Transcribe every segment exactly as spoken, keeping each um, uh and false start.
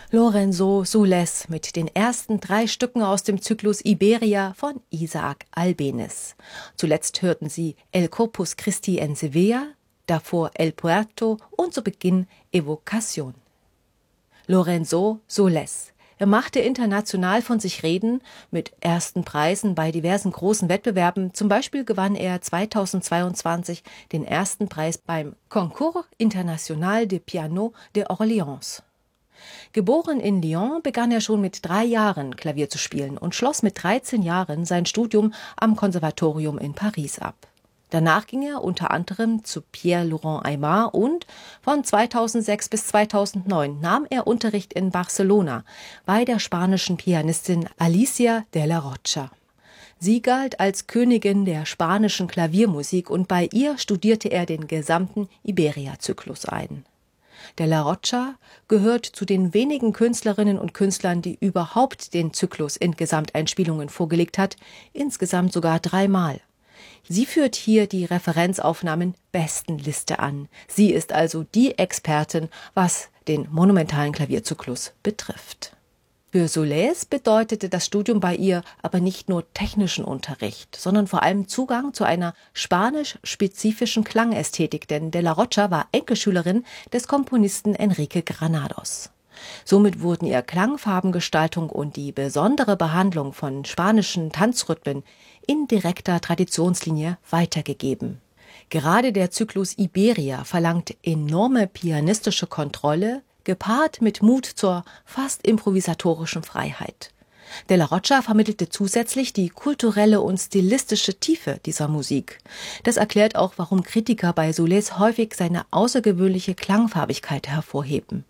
Lorenzo Soules mit den ersten drei Stücken aus dem Zyklus Iberia von Isaac Albéniz. Zuletzt hörten Sie El Corpus Christi en Sevilla, davor El Puerto und zu Beginn Evocación. Lorenzo Soules. Er machte international von sich reden mit ersten Preisen bei diversen großen Wettbewerben. Zum Beispiel gewann er zweitausendzweiundzwanzig den ersten Preis beim Concours International de Piano de Orléans. Geboren in Lyon, begann er schon mit drei Jahren Klavier zu spielen und schloss mit dreizehn Jahren sein Studium am Konservatorium in Paris ab. Danach ging er unter anderem zu Pierre-Laurent Aimard und von zweitausendsechs bis zweitausendneun nahm er Unterricht in Barcelona bei der spanischen Pianistin Alicia de la Rocha. Sie galt als Königin der spanischen Klaviermusik und bei ihr studierte er den gesamten Iberia-Zyklus ein. De la Rocha gehört zu den wenigen Künstlerinnen und Künstlern, die überhaupt den Zyklus in Gesamteinspielungen vorgelegt hat, insgesamt sogar dreimal. Sie führt hier die Referenzaufnahmen Bestenliste an. Sie ist also die Expertin, was den monumentalen Klavierzyklus betrifft. Für Soules bedeutete das Studium bei ihr aber nicht nur technischen Unterricht, sondern vor allem Zugang zu einer spanisch-spezifischen Klangästhetik, denn De la Rocha war Enkelschülerin des Komponisten Enrique Granados. Somit wurden ihr Klangfarbengestaltung und die besondere Behandlung von spanischen Tanzrhythmen in direkter Traditionslinie weitergegeben. Gerade der Zyklus Iberia verlangt enorme pianistische Kontrolle, gepaart mit Mut zur fast improvisatorischen Freiheit. De la Rocha vermittelte zusätzlich die kulturelle und stilistische Tiefe dieser Musik. Das erklärt auch, warum Kritiker bei Soules häufig seine außergewöhnliche Klangfarbigkeit hervorheben.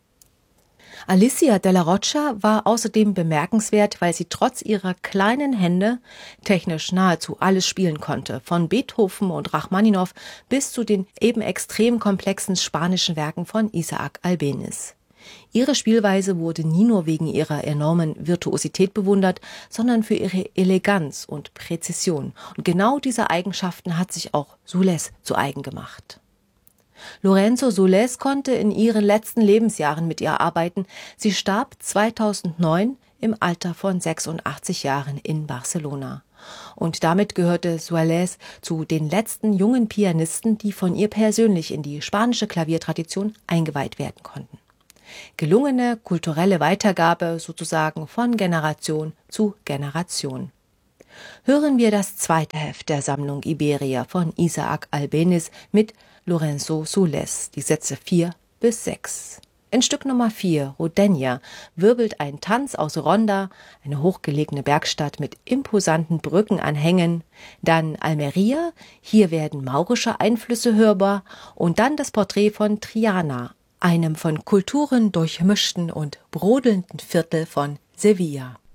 Alicia de la Rocha war außerdem bemerkenswert, weil sie trotz ihrer kleinen Hände technisch nahezu alles spielen konnte, von Beethoven und Rachmaninow bis zu den eben extrem komplexen spanischen Werken von Isaac Albéniz. Ihre Spielweise wurde nie nur wegen ihrer enormen Virtuosität bewundert, sondern für ihre Eleganz und Präzision. Und genau diese Eigenschaften hat sich auch Soules zu eigen gemacht. Lorenzo Soules konnte in ihren letzten Lebensjahren mit ihr arbeiten. Sie starb zweitausendneun im Alter von sechsundachtzig Jahren in Barcelona. Und damit gehörte Soules zu den letzten jungen Pianisten, die von ihr persönlich in die spanische Klaviertradition eingeweiht werden konnten. Gelungene kulturelle Weitergabe sozusagen von Generation zu Generation. Hören wir das zweite Heft der Sammlung Iberia von Isaac Albéniz mit Lorenzo Soules, die Sätze vier bis sechs. In Stück Nummer vier, Rodeña, wirbelt ein Tanz aus Ronda, eine hochgelegene Bergstadt mit imposanten Brückenanhängen, dann Almería, hier werden maurische Einflüsse hörbar und dann das Porträt von Triana, einem von Kulturen durchmischten und brodelnden Viertel von Sevilla.